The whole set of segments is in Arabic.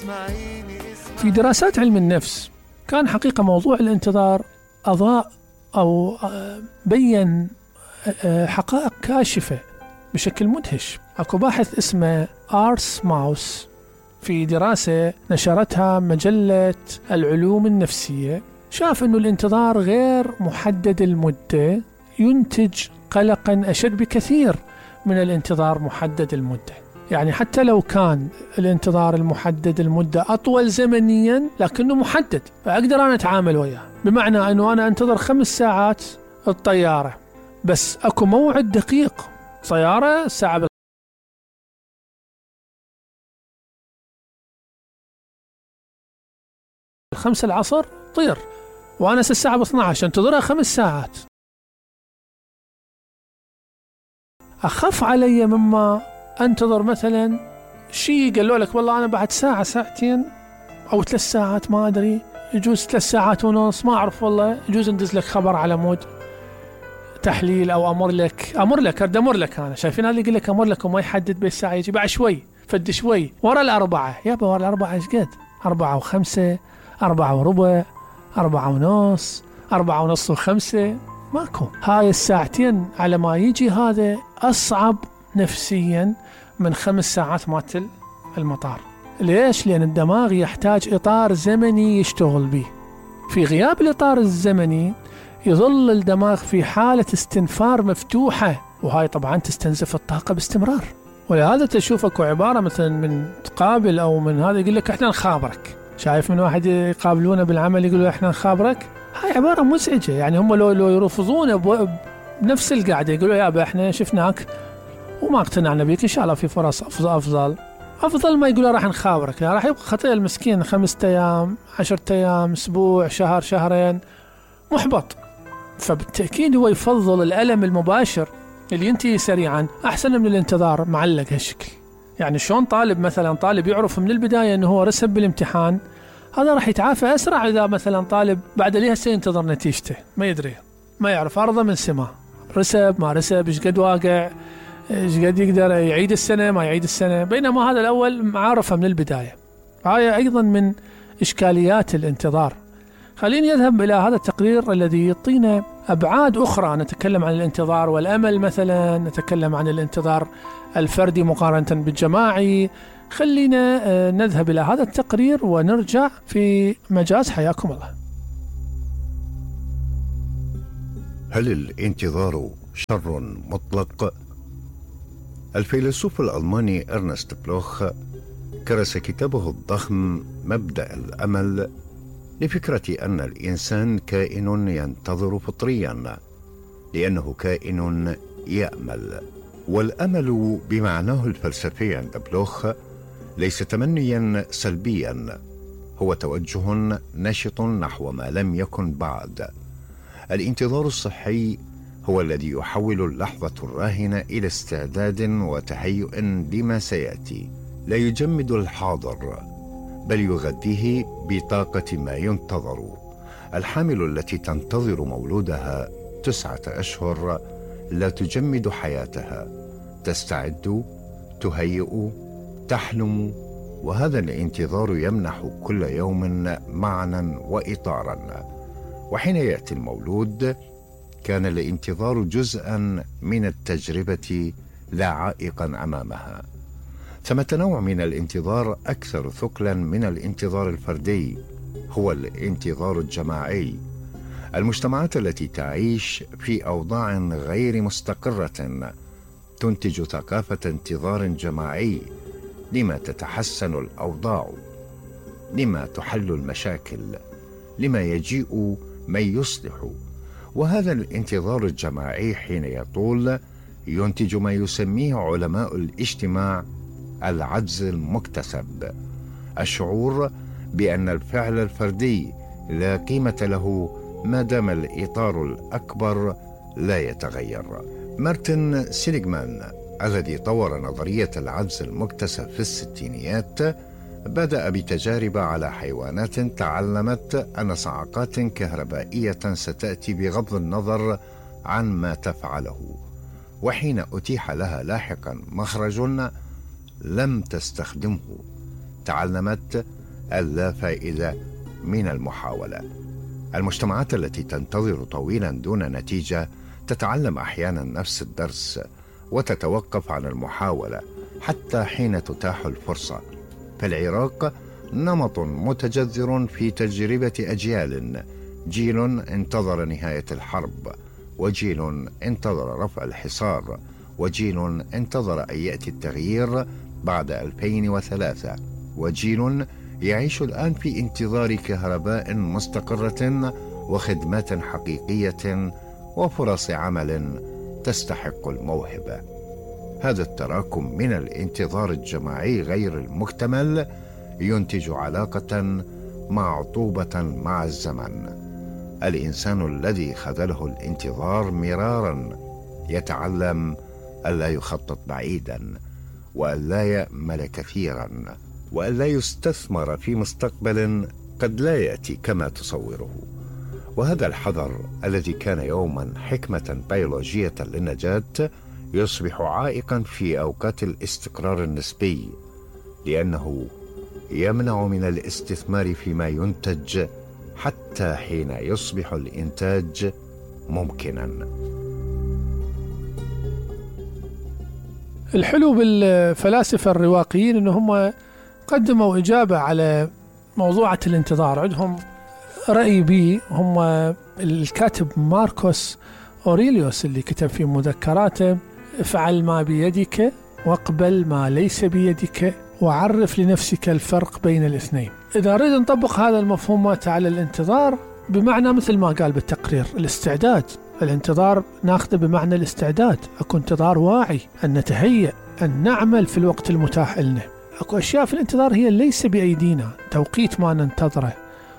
في دراسات علم النفس كان حقيقة موضوع الانتظار أضاء أو بيّن حقائق كاشفة بشكل مدهش. أكو باحث اسمه آرس ماوس في دراسة نشرتها مجلة العلوم النفسية، شاف أنه الانتظار غير محدد المدة ينتج قلقا أشد بكثير من الانتظار محدد المدة. يعني حتى لو كان الانتظار المحدد المدة أطول زمنيا لكنه محدد، فأقدر أنا أتعامل وياه. بمعنى أنه أنا أنتظر 5 ساعات الطيارة، بس أكو موعد دقيق، طيارة الساعة 5 العصر طير، وأنا الساعة 12 انتظرها 5 ساعات. أخف علي مما أنتظر مثلا شيء قالوا لك والله أنا بعد ساعة ساعتين أو 3 ساعات، ما أدري، يجوز 3 ساعات ونص، ما أعرف والله، يجوز ندز لك خبر على مود تحليل أو أمر لك أنا شايفين هذا يقول لك أمر لك وما يحدد بالساعة، يجي بعد شوي فد شوي ورا 4 يابا، ورا 4 إيش قد 4 و5 4 وربع 4 ونص 4 ونص و5 ماكو. هاي الساعتين على ما يجي هذا أصعب نفسيا من 5 ساعات مات المطار. ليش؟ لأن الدماغ يحتاج إطار زمني يشتغل به. في غياب الإطار الزمني يظل الدماغ في حالة استنفار مفتوحة، وهاي طبعا تستنزف الطاقة باستمرار. ولهذا تشوفك عبارة مثلا من تقابل أو من هذا يقول لك إحنا نخابرك. شايف من واحد يقابلونه بالعمل يقولوا إحنا نخابرك، هاي عبارة مزعجة. يعني هم لو يرفضونه بنفس القعدة يقولوا يابا إحنا شفناك وما اقتنعنا بيك، إن شاء الله في فرص أفضل ما يقولوا راح نخابرك. يعني راح يبقى خطير المسكين 5 أيام 10 أيام أسبوع شهر شهرين محبط. فبالتأكيد هو يفضل الألم المباشر اللي ينتهي سريعا أحسن من الانتظار معلق هالشكل. يعني شلون طالب يعرف من البداية أنه هو رسب بالامتحان، هذا راح يتعافى أسرع إذا مثلا طالب بعد ليه سينتظر نتيجته، ما يدري، ما يعرف أرضه من سماه، رسب ما رسب، إيش قد واقع، إيش قد يقدر يعيد السنة ما يعيد السنة، بينما هذا الأول عارفه من البداية. هاي أيضا من إشكاليات الانتظار. خليني أذهب إلى هذا التقرير الذي يعطينا أبعاد أخرى. نتكلم عن الانتظار والأمل مثلا، نتكلم عن الانتظار الفردي مقارنة بالجماعي. خلينا نذهب إلى هذا التقرير ونرجع في مجاز. حياكم الله. هل الانتظار شر مطلق؟ الفيلسوف الألماني إرنست بلوخ كرس كتابه الضخم مبدأ الأمل لفكرة أن الإنسان كائن ينتظر فطريا لأنه كائن يأمل. والأمل بمعناه الفلسفي عند بلوخ ليس تمنيا سلبيا، هو توجه نشط نحو ما لم يكن بعد. الانتظار الصحي هو الذي يحول اللحظة الراهنة إلى استعداد وتهيؤ لما سيأتي، لا يجمد الحاضر بل يغذيه بطاقة ما ينتظر. الحامل التي تنتظر مولودها 9 أشهر لا تجمد حياتها، تستعد، تهيئ، تحلم، وهذا الانتظار يمنح كل يوم معنى وإطارا. وحين يأتي المولود كان الانتظار جزءا من التجربة لا عائقا أمامها. ثمة نوع من الانتظار أكثر ثقلا من الانتظار الفردي، هو الانتظار الجماعي. المجتمعات التي تعيش في أوضاع غير مستقرة تنتج ثقافة انتظار جماعي، لما تتحسن الأوضاع، لما تحل المشاكل، لما يجيء من يصلح. وهذا الانتظار الجماعي حين يطول ينتج ما يسميه علماء الاجتماع العجز المكتسب، الشعور بأن الفعل الفردي لا قيمة له ما دام الإطار الأكبر لا يتغير. مارتن سيليغمان الذي طور نظرية العجز المكتسب في الستينيات بدأ بتجارب على حيوانات تعلمت أن صعقات كهربائية ستأتي بغض النظر عن ما تفعله، وحين أتيح لها لاحقا مخرج لم تستخدمه. تعلمت اللا فائدة من المحاولة. المجتمعات التي تنتظر طويلا دون نتيجة تتعلم أحيانا نفس الدرس وتتوقف عن المحاولة حتى حين تتاح الفرصة. في العراق نمط متجذر في تجربة أجيال، جيل انتظر نهاية الحرب، وجيل انتظر رفع الحصار، وجيل انتظر أن يأتي التغيير بعد 2003، وجيل يعيش الآن في انتظار كهرباء مستقرة وخدمات حقيقية وفرص عمل تستحق الموهبة. هذا التراكم من الانتظار الجماعي غير المكتمل ينتج علاقة معطوبة مع الزمن. الإنسان الذي خذله الانتظار مرارا يتعلم ألا يخطط بعيدا، وألا يأمل كثيرا، وألا يستثمر في مستقبل قد لا يأتي كما تصوره. وهذا الحذر الذي كان يوما حكمة بيولوجية للنجاة يصبح عائقا في أوقات الاستقرار النسبي، لأنه يمنع من الاستثمار فيما ينتج حتى حين يصبح الإنتاج ممكنا. الحلو بالفلاسفة الرواقيين أنهم قدموا إجابة على موضوعة الانتظار. عندهم رأي بي، هم الكاتب ماركوس أوريليوس اللي كتب في مذكراته: افعل ما بيدك واقبل ما ليس بيدك وعرف لنفسك الفرق بين الاثنين. إذا نريد نطبق هذا المفهومات على الانتظار بمعنى مثل ما قال بالتقرير الاستعداد. الانتظار ناخذه بمعنى الاستعداد، أكو انتظار واعي، أن نتهيأ، أن نعمل في الوقت المتاح لنا. أكو أشياء في الانتظار هي ليس بأيدينا، توقيت ما ننتظره،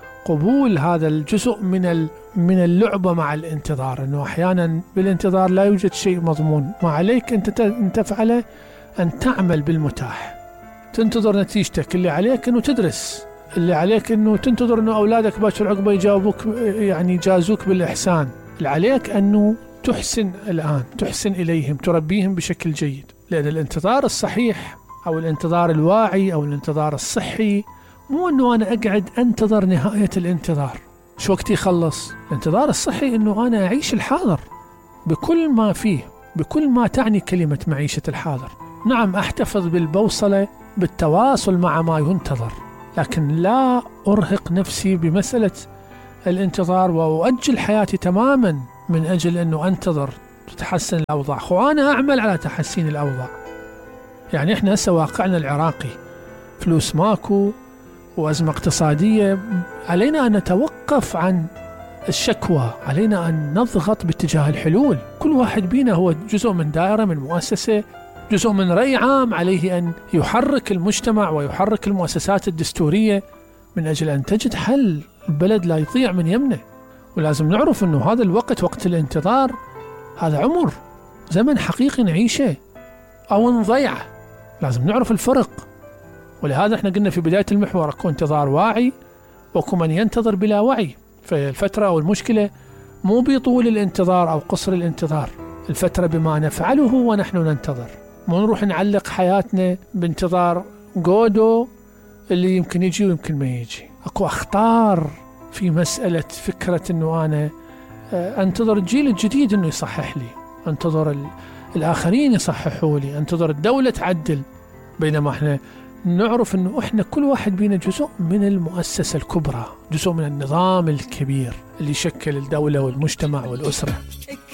قبول هذا الجزء من اللعبة مع الانتظار، أنه أحيانا بالانتظار لا يوجد شيء مضمون. ما عليك أن تفعله أن تعمل بالمتاح، تنتظر نتيجتك. اللي عليك أنه تدرس، اللي عليك أنه تنتظر أنه أولادك باكر عقبة يجاوبوك، يعني يجازوك بالإحسان. اللي عليك أنه تحسن الآن، تحسن إليهم، تربيهم بشكل جيد. لأن الانتظار الصحيح أو الانتظار الواعي أو الانتظار الصحي مو أنه أنا أقعد أنتظر نهاية الانتظار شو وقت يخلص. الانتظار الصحي أنه أنا أعيش الحاضر بكل ما فيه، بكل ما تعني كلمة معيشة الحاضر. نعم، أحتفظ بالبوصلة بالتواصل مع ما ينتظر، لكن لا أرهق نفسي بمسألة الانتظار وأؤجل حياتي تماما من أجل أنه أنتظر تتحسن الأوضاع. وأنا أعمل على تحسين الأوضاع. يعني إحنا هسه واقعنا العراقي فلوس ماكو وأزمة اقتصادية، علينا أن نتوقف عن الشكوى، علينا أن نضغط باتجاه الحلول. كل واحد بينا هو جزء من دائرة، من مؤسسة، جزء من رأي عام، عليه أن يحرك المجتمع ويحرك المؤسسات الدستورية من أجل أن تجد حل. البلد لا يضيع من يمنه، ولازم نعرف أنه هذا الوقت، وقت الانتظار، هذا عمر، زمن حقيقي نعيشه أو نضيعه. لازم نعرف الفرق. ولهذا احنا قلنا في بداية المحور اكو انتظار واعي واكو من ينتظر بلا وعي. فالفترة أو المشكلة مو بطول الانتظار أو قصر الانتظار، الفترة بما نفعله ونحن ننتظر. مو نروح نعلق حياتنا بانتظار جودو اللي يمكن يجي ويمكن ما يجي. اكو أخطار في مسألة فكرة أنه أنا أنتظر الجيل الجديد أنه يصحح لي، أنتظر الآخرين يصححوا لي، أنتظر الدولة تعدل، بينما احنا نعرف أنه احنا كل واحد بينا جزء من المؤسسة الكبرى، جزء من النظام الكبير اللي يشكل الدولة والمجتمع والأسرة.